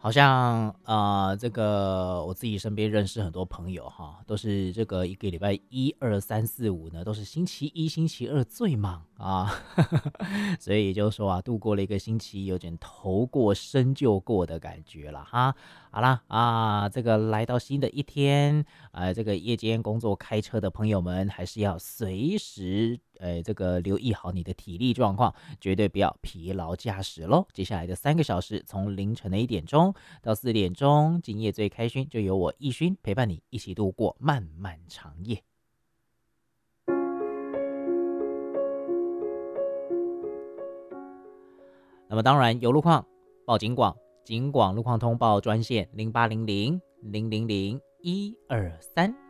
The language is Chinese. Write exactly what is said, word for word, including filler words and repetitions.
好像呃，这个我自己身边认识很多朋友哈，都是这个一个礼拜一二三四五呢，都是星期一、星期二最忙啊，所以也就是说啊，度过了一个星期，有点头过身就过的感觉了哈。好啦啊，这个来到新的一天，呃，这个夜间工作开车的朋友们，还是要随时呃这个留意好你的体力状况，绝对不要疲劳驾驶喽。接下来的三个小时，从凌晨的一点钟到四点钟，今夜最开心，就由我奕勋陪伴你一起度过漫漫长夜。那么当然有路况报警广，警广路况通报专线零八零零零零零一二三。